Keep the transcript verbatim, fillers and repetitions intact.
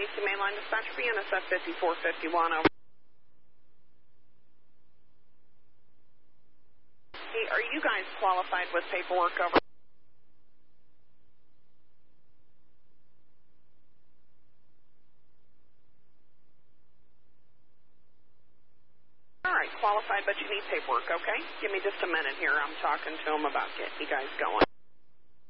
East Mainline Dispatch for N S F fifty-four fifty-one, over. Hey, are you guys qualified with paperwork, over? All right, qualified, but you need paperwork, okay? Give me just a minute here. I'm talking to them about getting you guys going.